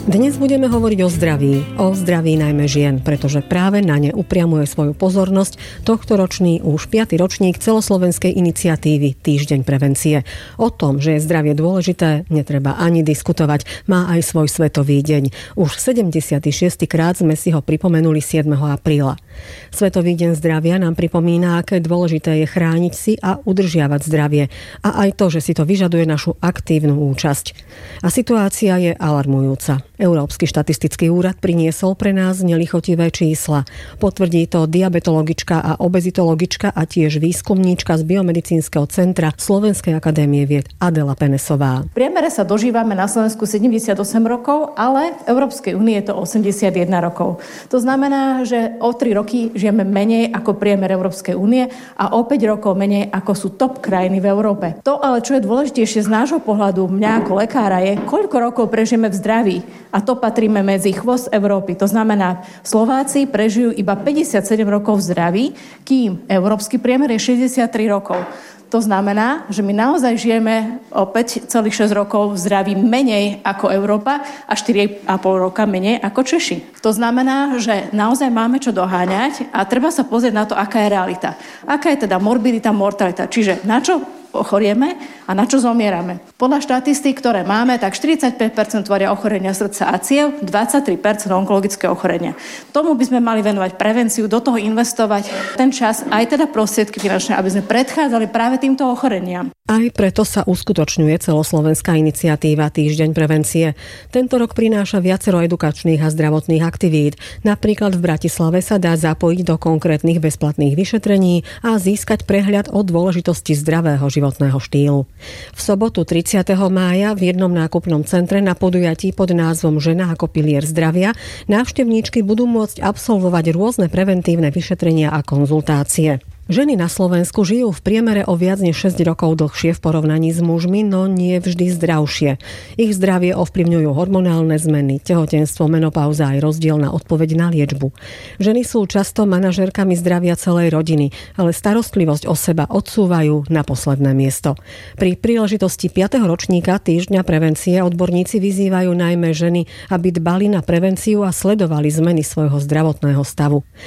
Dnes budeme hovoriť o zdraví najmä žien, pretože práve na ne upriamuje svoju pozornosť tohtoročný už 5. ročník celoslovenskej iniciatívy Týždeň prevencie. O tom, že je zdravie dôležité, netreba ani diskutovať, má aj svoj svetový deň. Už 76. krát sme si ho pripomenuli 7. apríla. Svetový deň zdravia nám pripomína, aké dôležité je chrániť si a udržiavať zdravie a aj to, že si to vyžaduje našu aktívnu účasť. A situácia je alarmujúca. Európsky štatistický úrad priniesol pre nás nelichotivé čísla. Potvrdí to diabetologička a obezitologička a tiež výskumníčka z Biomedicínskeho centra Slovenskej akadémie vied Adela Penesová. V priemere sa dožívame na Slovensku 78 rokov, ale v Európskej únii je to 81 rokov. To znamená, že o 3 roky žijeme menej ako priemer Európskej únie a o 5 rokov menej ako sú top krajiny v Európe. To ale, čo je dôležitejšie z nášho pohľadu, mňa ako lekára, je, koľko rokov prežijeme v zdraví. A to patríme medzi chvost Európy. To znamená, Slováci prežijú iba 57 rokov v zdraví, kým európsky priemer je 63 rokov. To znamená, že my naozaj žijeme o 5,6 rokov v zdraví menej ako Európa a 4,5 roka menej ako Češi. To znamená, že naozaj máme čo doháňať a treba sa pozrieť na to, aká je realita. Aká je teda morbidita, mortalita. Čiže na čo ochorieme a na čo zomierame. Podľa štatistík, ktoré máme, tak 45% tvoria ochorenia srdca a ciev, 23% onkologické ochorenia. Tomu by sme mali venovať prevenciu, do toho investovať ten čas, aj teda prostriedky finančné, aby sme predchádzali práve týmto ochoreniam. Aj preto sa uskutočňuje celoslovenská iniciatíva Týždeň prevencie. Tento rok prináša viacero edukačných a zdravotných aktivít. Napríklad v Bratislave sa dá zapojiť do konkrétnych bezplatných vyšetrení a získať prehľad o dôležitosti zdravého životného štýlu. V sobotu 30. mája v jednom nákupnom centre na podujatí pod názvom Žena ako pilier zdravia návštevníčky budú môcť absolvovať rôzne preventívne vyšetrenia a konzultácie. Ženy na Slovensku žijú v priemere o viac než 6 rokov dlhšie v porovnaní s mužmi, no nie vždy zdravšie. Ich zdravie ovplyvňujú hormonálne zmeny, tehotenstvo, menopauza aj rozdielna odpoveď na liečbu. Ženy sú často manažérkami zdravia celej rodiny, ale starostlivosť o seba odsúvajú na posledné miesto. Pri príležitosti 5. ročníka Týždňa prevencie odborníci vyzývajú najmä ženy, aby dbali na prevenciu a sledovali zmeny svojho zdravotného stavu.